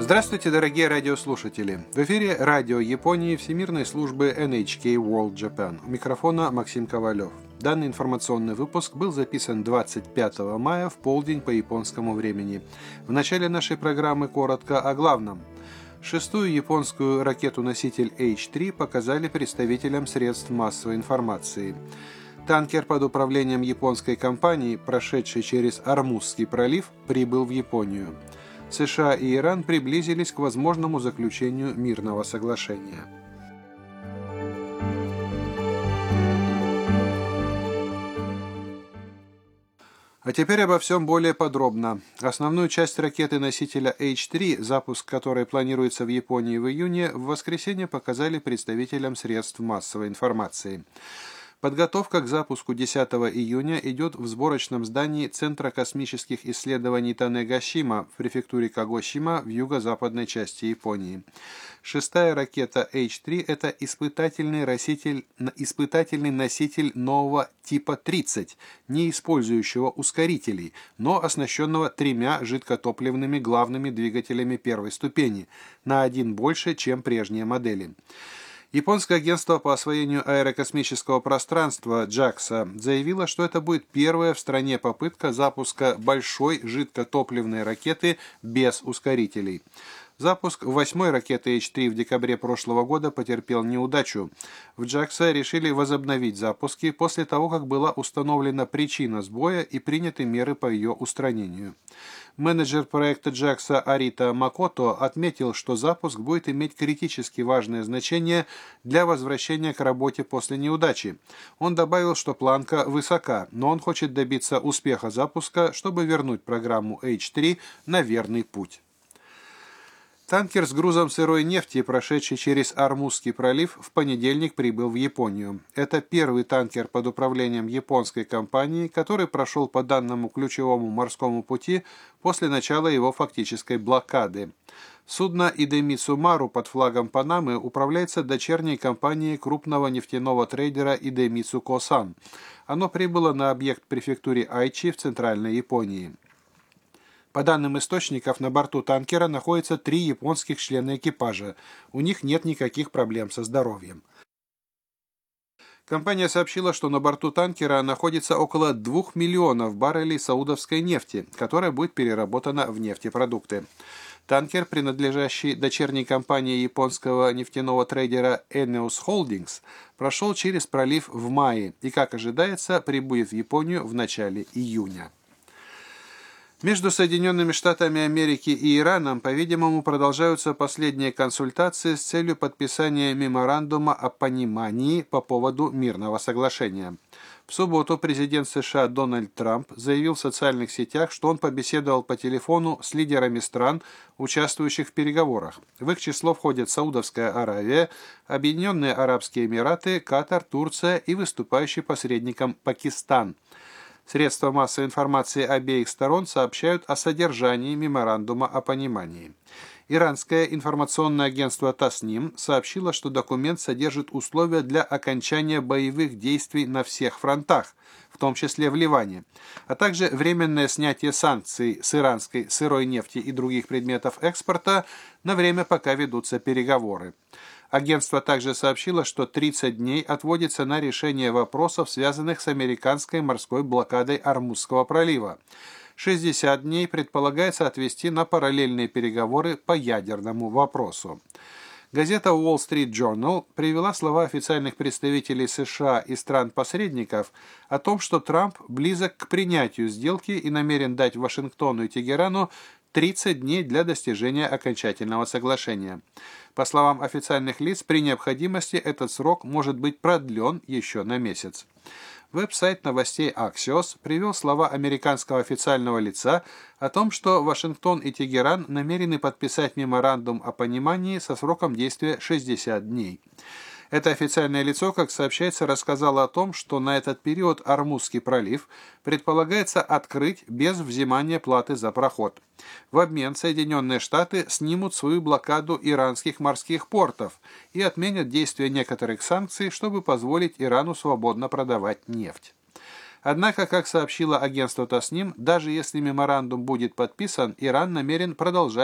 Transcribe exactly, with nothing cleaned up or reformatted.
Здравствуйте, дорогие радиослушатели! В эфире радио Японии Всемирной службы эн эйч кей World Japan. У микрофона Максим Ковалев. Данный информационный выпуск был записан двадцать пятого мая в полдень по японскому времени. В начале нашей программы коротко о главном. Шестую японскую ракету-носитель эйч три показали представителям средств массовой информации. Танкер под управлением японской компании, прошедший через Ормузский пролив, прибыл в Японию. США и Иран приблизились к возможному заключению мирного соглашения. А теперь обо всем более подробно. Основную часть ракеты-носителя эйч три, запуск которой планируется в Японии в июне, в воскресенье показали представителям средств массовой информации. Подготовка к запуску десятого июня идет в сборочном здании Центра космических исследований Танэгашима в префектуре Кагосима в юго-западной части Японии. Шестая ракета эйч три – это испытательный носитель, испытательный носитель нового типа тридцать, не использующего ускорителей, но оснащенного тремя жидкотопливными главными двигателями первой ступени, на один больше, чем прежние модели. Японское агентство по освоению аэрокосмического пространства джакса заявило, что это будет первая в стране попытка запуска большой жидкотопливной ракеты без ускорителей. Запуск восьмой ракеты эйч три в декабре прошлого года потерпел неудачу. В джакса решили возобновить запуски после того, как была установлена причина сбоя и приняты меры по ее устранению. Менеджер проекта джакса Арита Макото отметил, что запуск будет иметь критически важное значение для возвращения к работе после неудачи. Он добавил, что планка высока, но он хочет добиться успеха запуска, чтобы вернуть программу эйч три на верный путь. Танкер с грузом сырой нефти, прошедший через Ормузский пролив, в понедельник прибыл в Японию. Это первый танкер под управлением японской компании, который прошел по данному ключевому морскому пути после начала его фактической блокады. Судно Идэмитсу Мару под флагом Панамы управляется дочерней компанией крупного нефтяного трейдера Идэмитсу Косан. Оно прибыло на объект в префектуре Айчи в центральной Японии. По данным источников, на борту танкера находятся три японских члена экипажа. У них нет никаких проблем со здоровьем. Компания сообщила, что на борту танкера находится около двух миллионов баррелей саудовской нефти, которая будет переработана в нефтепродукты. Танкер, принадлежащий дочерней компании японского нефтяного трейдера Eneos Holdings, прошел через пролив в мае и, как ожидается, прибудет в Японию в начале июня. Между Соединенными Штатами Америки и Ираном, по-видимому, продолжаются последние консультации с целью подписания меморандума о понимании по поводу мирного соглашения. В субботу президент США Дональд Трамп заявил в социальных сетях, что он побеседовал по телефону с лидерами стран, участвующих в переговорах. В их число входят Саудовская Аравия, Объединенные Арабские Эмираты, Катар, Турция и выступающий посредником Пакистан. Средства массовой информации обеих сторон сообщают о содержании меморандума о понимании. Иранское информационное агентство Тасним сообщило, что документ содержит условия для окончания боевых действий на всех фронтах, в том числе в Ливане, а также временное снятие санкций с иранской сырой нефти и других предметов экспорта на время, пока ведутся переговоры. Агентство также сообщило, что тридцать дней отводится на решение вопросов, связанных с американской морской блокадой Ормузского пролива. шестьдесят дней предполагается отвести на параллельные переговоры по ядерному вопросу. Газета Wall Street Journal привела слова официальных представителей США и стран-посредников о том, что Трамп близок к принятию сделки и намерен дать Вашингтону и Тегерану тридцать дней для достижения окончательного соглашения. По словам официальных лиц, при необходимости этот срок может быть продлен еще на месяц. Веб-сайт новостей Axios привел слова американского официального лица о том, что Вашингтон и Тегеран намерены подписать меморандум о понимании со сроком действия шестьдесят дней. Это официальное лицо, как сообщается, рассказало о том, что на этот период Ормузский пролив предполагается открыть без взимания платы за проход. В обмен Соединенные Штаты снимут свою блокаду иранских морских портов и отменят действие некоторых санкций, чтобы позволить Ирану свободно продавать нефть. Однако, как сообщило агентство Тасним, даже если меморандум будет подписан, Иран намерен продолжать